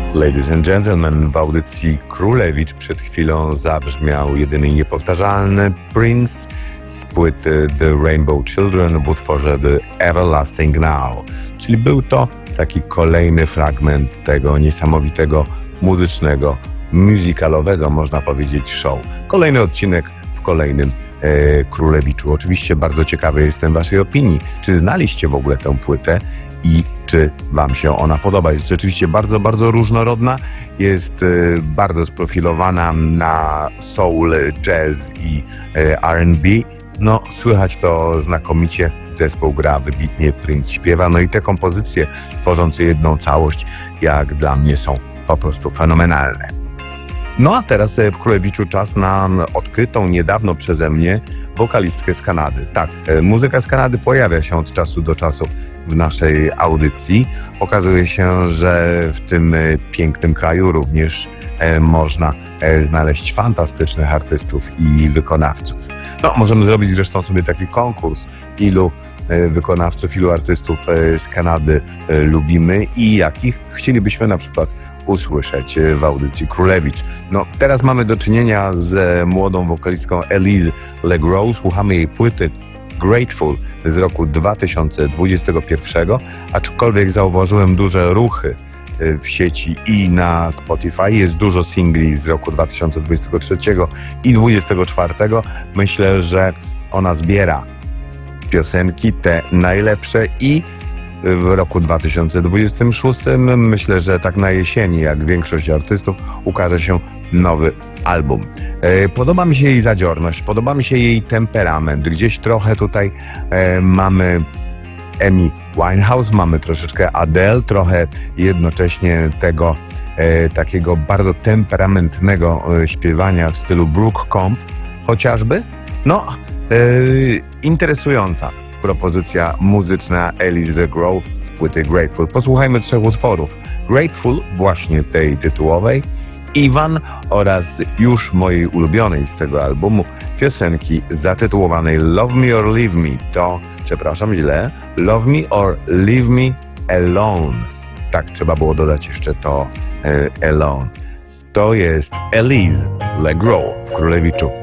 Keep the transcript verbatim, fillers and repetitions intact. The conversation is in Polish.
Ladies and gentlemen, w audycji Królewicz przed chwilą zabrzmiał jedyny i niepowtarzalny Prince z płyty The Rainbow Children w utworze The Everlasting Now. Czyli był to taki kolejny fragment tego niesamowitego muzycznego, musicalowego, można powiedzieć, show. Kolejny odcinek w kolejnym e, Królewiczu. Oczywiście bardzo ciekawy jestem waszej opinii. Czy znaliście w ogóle tę płytę i czy wam się ona podoba? Jest rzeczywiście bardzo, bardzo różnorodna. Jest e, bardzo sprofilowana na soul, jazz i e, R and B. No, słychać to znakomicie. Zespół gra wybitnie, Prince śpiewa. No i te kompozycje tworzące jedną całość, jak dla mnie, są po prostu fenomenalne. No a teraz w Królewiczu czas na odkrytą niedawno przeze mnie wokalistkę z Kanady. Tak, muzyka z Kanady pojawia się od czasu do czasu w naszej audycji. Okazuje się, że w tym pięknym kraju również można znaleźć fantastycznych artystów i wykonawców. No, możemy zrobić zresztą sobie taki konkurs, ilu wykonawców, ilu artystów z Kanady lubimy i jakich chcielibyśmy na przykład usłyszeć w audycji Królewicz. No, teraz mamy do czynienia z młodą wokalistką Elise LeGros. Słuchamy jej płyty Grateful z roku dwa tysiące dwudziestego pierwszego, aczkolwiek zauważyłem duże ruchy w sieci i na Spotify. Jest dużo singli z roku dwa tysiące dwudziestego trzeciego i dwudziestego czwartego. Myślę, że ona zbiera piosenki, te najlepsze, i w roku dwa tysiące dwudziestym szóstym, myślę, że tak na jesieni, jak większość artystów, ukaże się nowy album. Podoba mi się jej zadziorność, podoba mi się jej temperament. Gdzieś trochę tutaj e, mamy Amy Winehouse, mamy troszeczkę Adele, trochę jednocześnie tego e, takiego bardzo temperamentnego e, śpiewania w stylu Brooke Comp chociażby. No, e, interesująca propozycja muzyczna Elise LeGros z płyty Grateful. Posłuchajmy trzech utworów. Grateful, właśnie tej tytułowej, Ivan oraz już mojej ulubionej z tego albumu piosenki zatytułowanej Love Me or Leave Me. To, przepraszam źle, Love Me or Leave Me Alone. Tak, trzeba było dodać jeszcze to e, Alone. To jest Elise LeGros w Królewiczu.